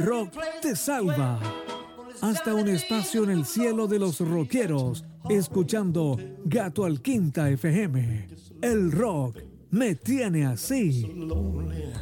rock te salva. Hasta un espacio en el cielo de los rockeros, escuchando Gato al Quinta FM. El rock me tiene así.